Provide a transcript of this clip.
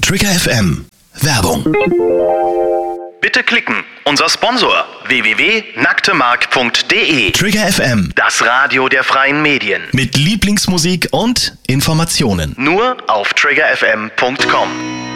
Trigger FM. Werbung. Bitte klicken. Unser Sponsor www.nacktemark.de. Trigger FM. Das Radio der freien Medien. Mit Lieblingsmusik und Informationen. Nur auf triggerfm.com.